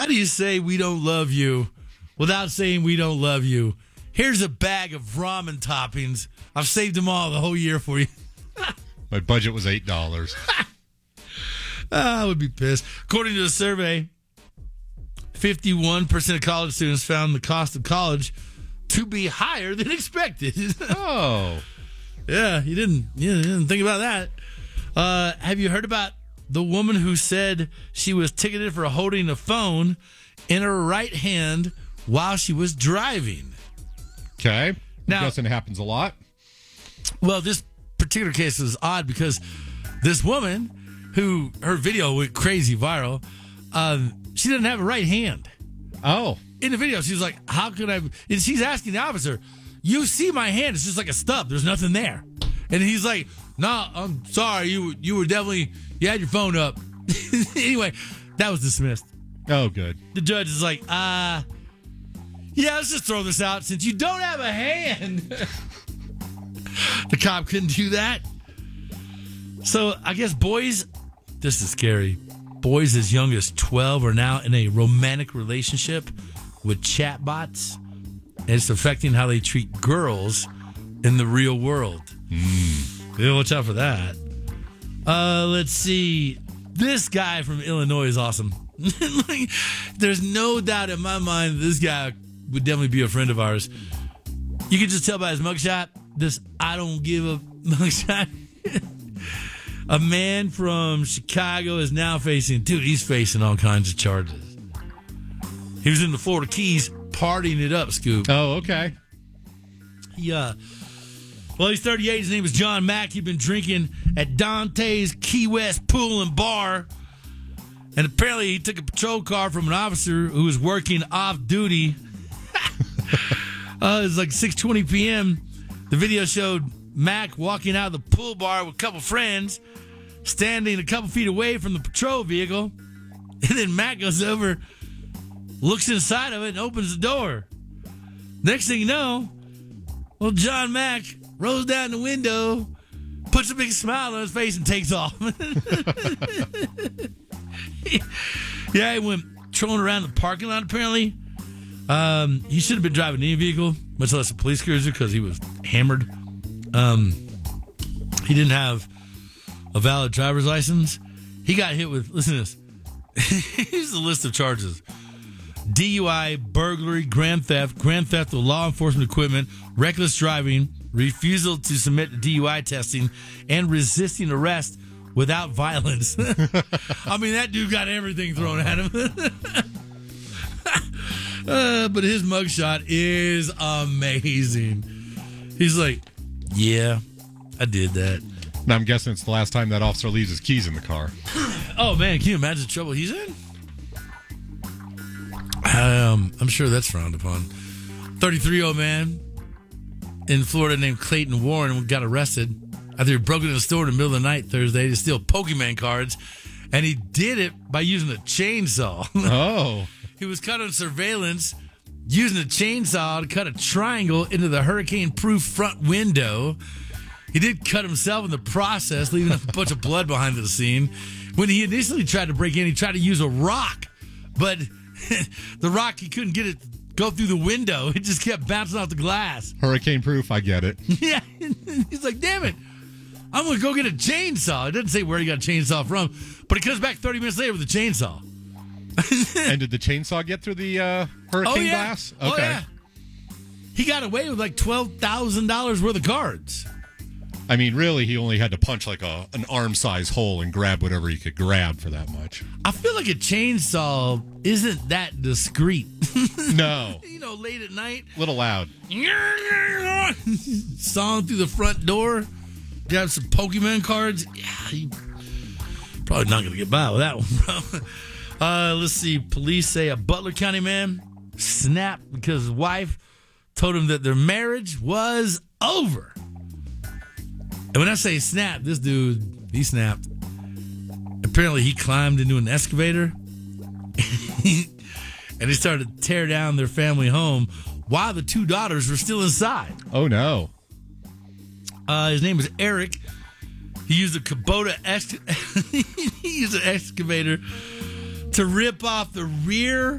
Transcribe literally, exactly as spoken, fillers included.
do you say we don't love you without saying we don't love you? Here's a bag of ramen toppings. I've saved them all the whole year for you. My budget was eight dollars. I would be pissed. According to a survey, fifty-one percent of college students found the cost of college to be higher than expected. Oh. Yeah, you didn't, you didn't think about that. Uh, have you heard about the woman who said she was ticketed for holding a phone in her right hand while she was driving? Okay. Now, I'm guessing it happens a lot. Well, this particular case is odd because this woman, who her video went crazy viral, um, she didn't have a right hand. Oh. In the video, she was like, how could I? And she's asking the officer, you see my hand, it's just like a stub. There's nothing there. And he's like, no, I'm sorry. You, you were definitely, you had your phone up. Anyway, that was dismissed. Oh, good. The judge is like, uh, yeah, let's just throw this out. Since you don't have a hand, the cop couldn't do that. So I guess boys, this is scary. Boys as young as twelve are now in a romantic relationship with chatbots, and it's affecting how they treat girls in the real world. Mm. Yeah, watch out for that. Uh, let's see. This guy from Illinois is awesome. Like, there's no doubt in my mind this guy would definitely be a friend of ours. You can just tell by his mugshot, this I don't give a mugshot. A man from Chicago is now facing, dude, he's facing all kinds of charges. He was in the Florida Keys partying it up, Scoop. Oh, okay. He, uh, well, he's thirty-eight. His name is John Mack. He'd been drinking at Dante's Key West Pool and Bar. And apparently he took a patrol car from an officer who was working off duty. uh, it was like six twenty p.m. The video showed Mack walking out of the pool bar with a couple friends, standing a couple feet away from the patrol vehicle. And then Mack goes over, looks inside of it, and opens the door. Next thing you know, well, John Mack rolls down the window, puts a big smile on his face, and takes off. Yeah, he went trolling around the parking lot, apparently. Um, he should have been driving any vehicle, much less a police cruiser, because he was hammered. Um, he didn't have a valid driver's license. He got hit with, listen to this. Here's the list of charges. D U I, burglary, grand theft, grand theft with law enforcement equipment, reckless driving, refusal to submit to D U I testing, and resisting arrest without violence. I mean, that dude got everything thrown at him. uh, but his mugshot is amazing. He's like, yeah, I did that. Now, I'm guessing it's the last time that officer leaves his keys in the car. Oh, man, can you imagine the trouble he's in? Um, I'm sure that's frowned upon. thirty-three-year-old man in Florida named Clayton Warren got arrested after he broke into a store in the middle of the night Thursday to steal Pokemon cards, and he did it by using a chainsaw. Oh. He was caught on surveillance using a chainsaw to cut a triangle into the hurricane-proof front window. He did cut himself in the process, leaving a bunch of blood behind the scene. When he initially tried to break in, he tried to use a rock, but the rock, he couldn't get it to go through the window. It just kept bouncing off the glass. Hurricane proof, I get it. Yeah. He's like, damn it. I'm going to go get a chainsaw. It doesn't say where he got a chainsaw from, but he comes back thirty minutes later with a chainsaw. And did the chainsaw get through the uh, hurricane oh, yeah. glass? Okay. Oh, yeah. He got away with like twelve thousand dollars worth of cards. I mean, really, he only had to punch like a an arm-size hole and grab whatever he could grab for that much. I feel like a chainsaw isn't that discreet. No. You know, late at night. Little loud. Sawing through the front door. Grab some Pokemon cards. Yeah, you probably not going to get by with that one, bro. Uh, let's see. Police say a Butler County man snapped because his wife told him that their marriage was over. And when I say snap, this dude, he snapped. Apparently, he climbed into an excavator and he started to tear down their family home while the two daughters were still inside. Oh, no. Uh, his name is Eric. He used a Kubota ex- he used an excavator to rip off the rear